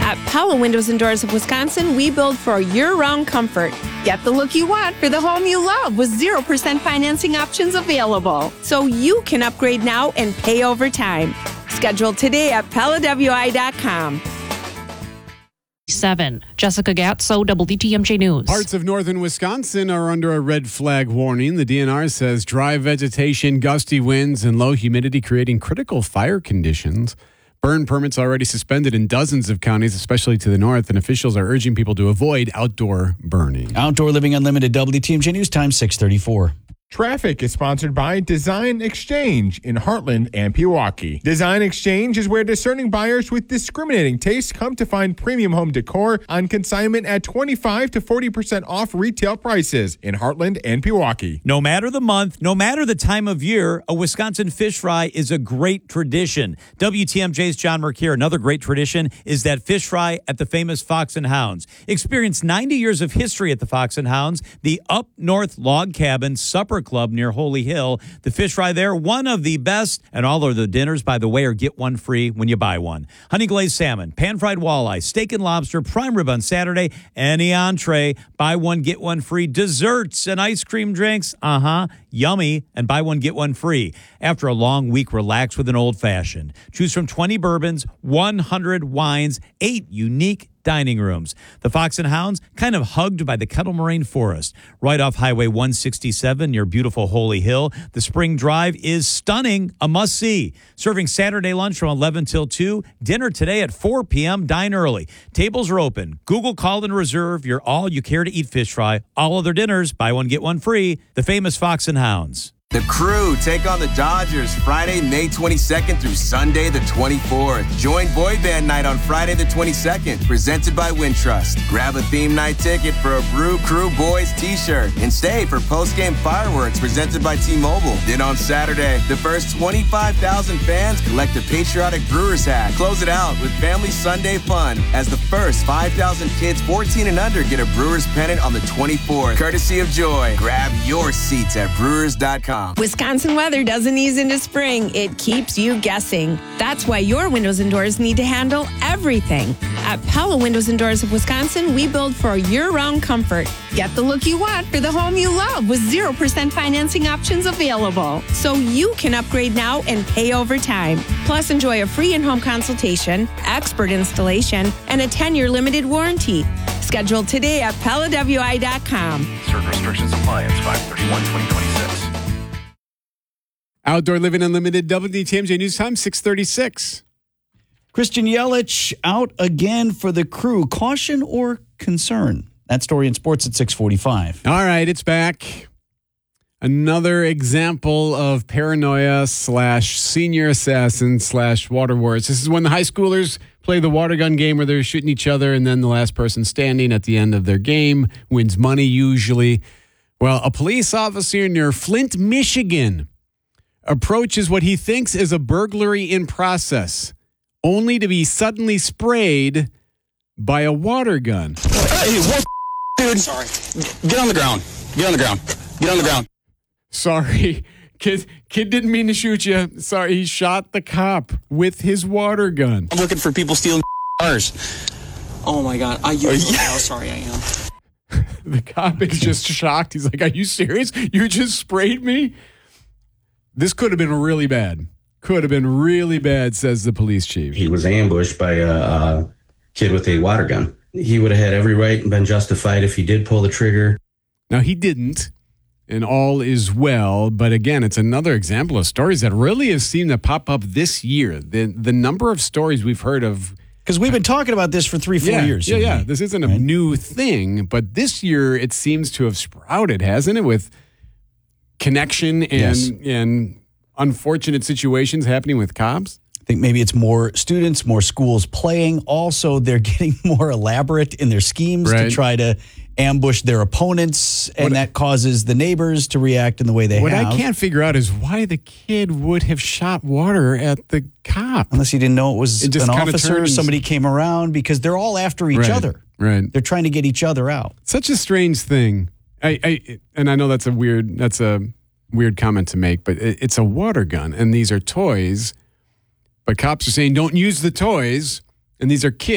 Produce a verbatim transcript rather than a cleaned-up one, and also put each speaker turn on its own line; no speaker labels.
At Pella Windows and Doors of Wisconsin, we build for year-round comfort. Get the look you want for the home you love with zero percent financing options available. So you can upgrade now and pay over time. Schedule today at Pella W I dot com.
Seven. Jessica Gatso, W T M J News.
Parts of northern Wisconsin are under a red flag warning. The D N R says dry vegetation, gusty winds, and low humidity creating critical fire conditions. Burn permits already suspended in dozens of counties, especially to the north, and officials are urging people to avoid outdoor burning.
Outdoor Living Unlimited, W T M J News Time, six thirty-four.
Traffic is sponsored by Design Exchange in Heartland and Pewaukee. Design Exchange is where discerning buyers with discriminating tastes come to find premium home decor on consignment at twenty-five to forty percent off retail prices in Heartland and Pewaukee.
No matter the month, no matter the time of year, a Wisconsin fish fry is a great tradition. W T M J's John Merck here. Another great tradition is that fish fry at the famous Fox and Hounds. Experience ninety years of history at the Fox and Hounds, the Up North Log Cabin Supper Club near Holy Hill. The fish fry there, one of the best, and all of the dinners, by the way, are get one free when you buy one. Honey glazed salmon, pan-fried walleye, steak and lobster, prime rib on Saturday, any entree, buy one, get one free. Desserts and ice cream drinks, uh-huh, yummy, and buy one, get one free. After a long week, relax with an old-fashioned. Choose from twenty bourbons, one hundred wines, eight unique dining rooms. The Fox and Hounds, kind of hugged by the Kettle Moraine Forest. Right off Highway one sixty-seven near beautiful Holy Hill. The Spring Drive is stunning, a must-see. Serving Saturday lunch from eleven till two. Dinner today at four p.m. Dine early. Tables are open. Google, call, and reserve your all-you-care-to-eat fish fry. All other dinners, buy one, get one free. The famous Fox and Hounds.
The Crew take on the Dodgers Friday, May twenty-second through Sunday the twenty-fourth. Join Boy Band Night on Friday the twenty-second, presented by Wintrust. Grab a theme night ticket for a Brew Crew Boys t-shirt and stay for post-game fireworks presented by T-Mobile. Then on Saturday, the first twenty-five thousand fans collect a patriotic Brewers hat. Close it out with Family Sunday fun as the first five thousand kids fourteen and under get a Brewers pennant on the twenty-fourth, courtesy of Joy. Grab your seats at brewers dot com.
Wisconsin weather doesn't ease into spring. It keeps you guessing. That's why your windows and doors need to handle everything. At Pella Windows and Doors of Wisconsin, we build for year-round comfort. Get the look you want for the home you love with zero percent financing options available. So you can upgrade now and pay over time. Plus, enjoy a free in-home consultation, expert installation, and a ten-year limited warranty. Schedule today at Pella W I dot com.
Certain restrictions apply. It's five thirty-one twenty twenty-six.
Outdoor Living Unlimited, W T M J News Time, six thirty-six.
Christian Yelich out again for the Crew. Caution or concern? That story in sports at six forty-five.
All right, it's back. Another example of paranoia slash senior assassin slash water wars. This is when the high schoolers play the water gun game where they're shooting each other and then the last person standing at the end of their game wins money usually. Well, a police officer near Flint, Michigan approaches what he thinks is a burglary in process, only to be suddenly sprayed by a water gun.
Hey, what, dude? Sorry. Get on the ground. Get on the ground. Get on the ground.
Sorry. Kid, kid didn't mean to shoot you. Sorry, he shot the cop with his water gun.
I'm looking for people stealing cars.
Oh, my God. I you know how sorry I am.
The cop is just shocked. He's like, are you serious? You just sprayed me? This could have been really bad. Could have been really bad, says the police chief.
He was ambushed by a, a kid with a water gun. He would have had every right and been justified if he did pull the trigger.
Now, he didn't, and all is well. But again, it's another example of stories that really have seemed to pop up this year. The, the number of stories we've heard of.
Because we've been talking about this for three, four
yeah,
years.
Yeah, yeah. This isn't a right? new thing. But this year, it seems to have sprouted, hasn't it, with connection and yes. and unfortunate situations happening with cops?
I think maybe it's more students, more schools playing. Also, they're getting more elaborate in their schemes right. to try to ambush their opponents, and what that causes the neighbors to react in the way they
what
have.
What I can't figure out is why the kid would have shot water at the cop.
Unless he didn't know it was
it
an officer, somebody came around, because they're all after each
right.
other.
Right.
They're trying to get each other out.
Such a strange thing. I, I and I know that's a weird that's a weird comment to make, but it, it's a water gun, and these are toys. But cops are saying don't use the toys, and these are kids.